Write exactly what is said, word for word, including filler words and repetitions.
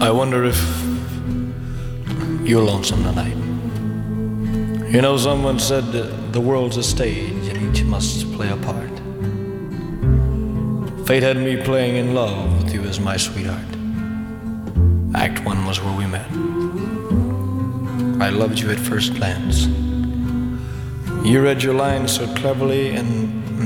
I wonder if you're lonesome tonight. You know, someone said the world's a stage and each must play a part. Fate had me playing in love with you as my sweetheart. Act one was where we met. I loved you at first glance. You read your lines so cleverly, and